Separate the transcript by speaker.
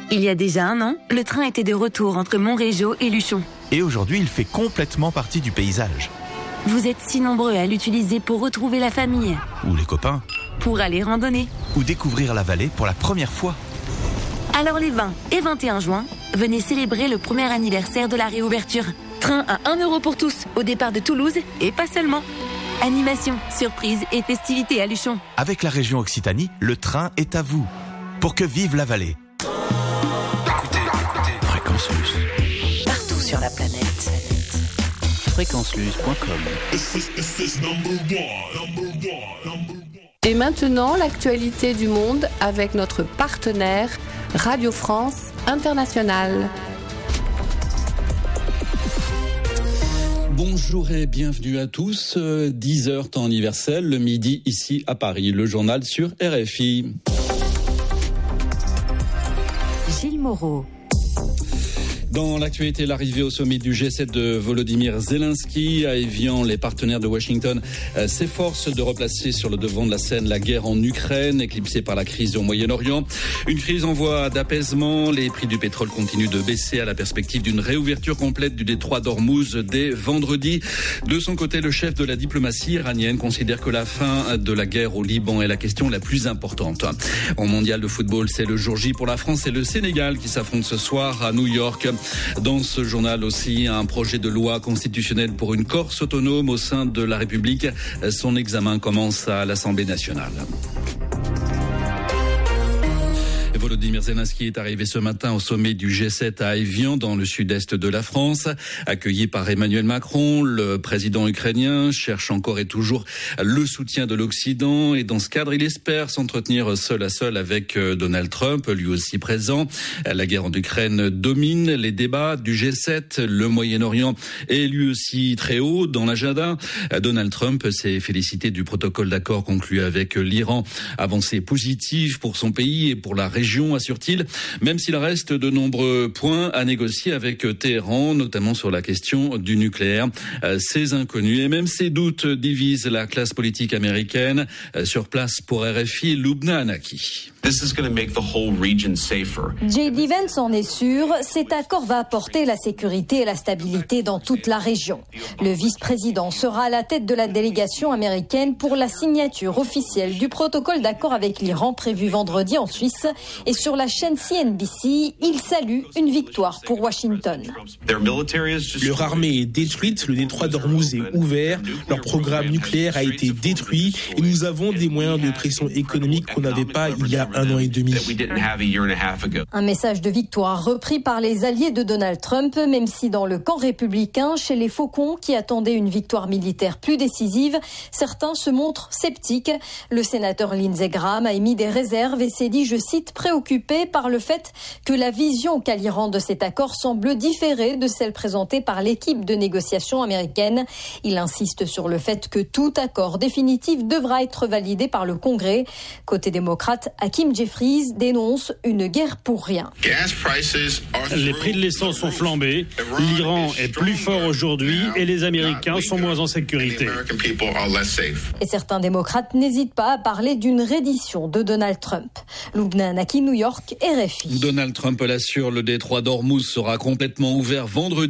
Speaker 1: Il y a déjà 1 an, le train était de retour entre Montrégeau et Luchon.
Speaker 2: Et aujourd'hui, il fait complètement partie du paysage.
Speaker 1: Vous êtes si nombreux à l'utiliser pour retrouver la famille.
Speaker 2: Ou les copains.
Speaker 1: Pour aller randonner.
Speaker 2: Ou découvrir la vallée pour la première fois.
Speaker 1: Alors les 20 et 21 juin, venez célébrer le premier anniversaire de la réouverture. Train à 1 € pour tous, au départ de Toulouse, et pas seulement. Animation, surprise et festivités à Luchon.
Speaker 2: Avec la région Occitanie, le train est à vous. Pour que vive la vallée.
Speaker 3: Écoutez, Fréquence Luce.
Speaker 4: Partout sur la planète.
Speaker 3: Fréquenceluce.com.
Speaker 5: Et maintenant, l'actualité du monde avec notre partenaire Radio France Internationale.
Speaker 6: Bonjour et bienvenue à tous. 10h temps universel, le midi ici à Paris. Le journal sur RFI.
Speaker 4: Gilles Moreau.
Speaker 6: Dans l'actualité, l'arrivée au sommet du G7 de Volodymyr Zelensky à Évian, les partenaires de Washington s'efforcent de replacer sur le devant de la scène la guerre en Ukraine, éclipsée par la crise au Moyen-Orient. Une crise en voie d'apaisement. Les prix du pétrole continuent de baisser à la perspective d'une réouverture complète du détroit d'Ormuz dès vendredi. De son côté, le chef de la diplomatie iranienne considère que la fin de la guerre au Liban est la question la plus importante. Au mondial de football, c'est le jour J pour la France et le Sénégal qui s'affrontent ce soir à New York. Dans ce journal aussi, un projet de loi constitutionnelle pour une Corse autonome au sein de la République. Son examen commence à l'Assemblée nationale. Volodymyr Zelensky est arrivé ce matin au sommet du G7 à Évian, dans le sud-est de la France. Accueilli par Emmanuel Macron, le président ukrainien cherche encore et toujours le soutien de l'Occident. Et dans ce cadre, il espère s'entretenir seul à seul avec Donald Trump, lui aussi présent. La guerre en Ukraine domine les débats du G7. Le Moyen-Orient est lui aussi très haut dans l'agenda. Donald Trump s'est félicité du protocole d'accord conclu avec l'Iran. Avancée positive pour son pays et pour la région, assure-t-il, même s'il reste de nombreux points à négocier avec Téhéran, notamment sur la question du nucléaire. Ces inconnus et même ces doutes divisent la classe politique américaine. Sur place pour RFI, Lubna Anaki.
Speaker 7: J.D. Vance en est sûr, cet accord va apporter la sécurité et la stabilité dans toute la région. Le vice-président sera à la tête de la délégation américaine pour la signature officielle du protocole d'accord avec l'Iran prévu vendredi en Suisse. Et sur la chaîne CNBC, il salue une victoire pour Washington.
Speaker 8: Leur armée est détruite, le détroit d'Ormuz est ouvert, leur programme nucléaire a été détruit et nous avons des moyens de pression économique qu'on n'avait pas il y a 1 an et demi.
Speaker 7: Un message de victoire repris par les alliés de Donald Trump, même si dans le camp républicain, chez les faucons qui attendaient une victoire militaire plus décisive, certains se montrent sceptiques. Le sénateur Lindsey Graham a émis des réserves et s'est dit, je cite, préoccupé par le fait que la vision qu'a l'Iran de cet accord semble différer de celle présentée par l'équipe de négociation américaine. Il insiste sur le fait que tout accord définitif devra être validé par le Congrès. Côté démocrate, Hakeem Jeffries dénonce une guerre pour rien.
Speaker 9: Les prix de l'essence sont flambés, l'Iran est plus fort aujourd'hui et les Américains sont moins en sécurité.
Speaker 7: Et certains démocrates n'hésitent pas à parler d'une reddition de Donald Trump. Lubna Anaki, New York, RFI.
Speaker 6: Donald Trump l'assure, le détroit d'Ormuz sera complètement ouvert vendredi.